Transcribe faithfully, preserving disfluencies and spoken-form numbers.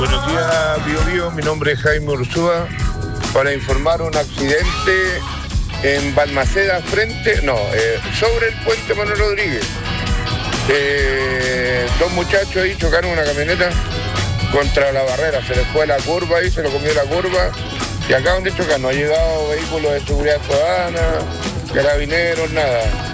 Buenos días, Bio Bio. Mi nombre es Jaime Ursúa, para informar un accidente en Balmaceda, frente, no, eh, sobre el puente Manuel Rodríguez. Eh, dos muchachos ahí chocaron una camioneta contra la barrera, se les fue la curva y se lo comió la curva y acaban de chocar. No ha llegado vehículos de seguridad ciudadana, carabineros, nada.